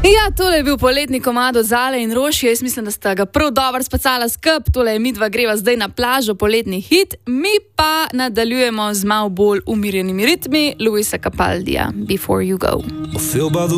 Ja, tole je bil poletni komad od Zale in Roši. Jaz mislim, da sta ga prav dobro spacala skup. Tole je midva greva zdaj na plažo, poletni hit. Mi pa nadaljujemo z malo bolj umirjenimi ritmi Luisa Capaldija, Before You Go.